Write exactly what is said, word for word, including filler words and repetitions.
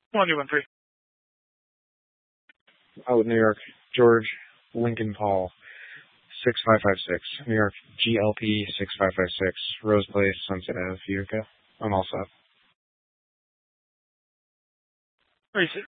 One, two, one, three. Oh, New York, George Lincoln Paul, six five five six. New York, G L P six five five six. Rose Place, Sunset Ave, Utica. I'm all set. Race it.